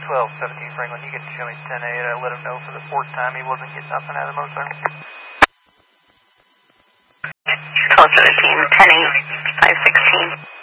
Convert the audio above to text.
1217 Franklin, you can show me 10-8. I let him know for the fourth time he wasn't getting nothing out of the motor. 1217, 10-8, 516.